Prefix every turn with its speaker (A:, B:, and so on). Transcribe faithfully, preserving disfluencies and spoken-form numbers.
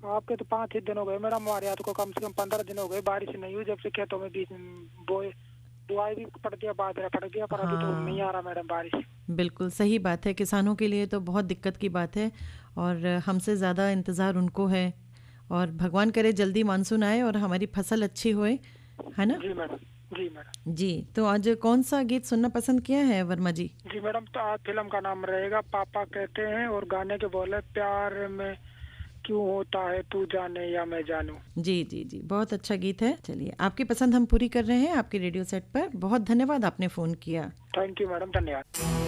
A: आपके तो पाँच ही दिन हो गए मैडम, हमारे यहाँ तो कम से कम पंद्रह दिन हो गए बारिश नहीं हुई, जब से खेतों में बीज बोए बुआई भी पड़ गया, बाजरा पड़ गया, पर अभी तो नहीं
B: हाँ,
A: आ रहा मैडम बारिश।
B: बिल्कुल सही बात है। किसानों के लिए तो बहुत दिक्कत की बात है और हमसे ज़्यादा इंतज़ार उनको है। और भगवान करे जल्दी मानसून आए और हमारी फसल अच्छी होए, है ना?
A: जी मैडम। जी मैडम।
B: जी, तो आज कौन सा गीत सुनना पसंद किया है वर्मा जी?
A: जी मैडम, तो आज फिल्म का नाम रहेगा पापा कहते हैं, और गाने के बोले प्यार में क्यों होता है तू जाने या मैं जानूं।
B: जी, जी, जी, बहुत अच्छा गीत है। चलिए, आपकी पसंद हम पूरी कर रहे हैं आपके रेडियो सेट पर। बहुत धन्यवाद आपने फ़ोन किया।
A: थैंक यू मैडम, धन्यवाद।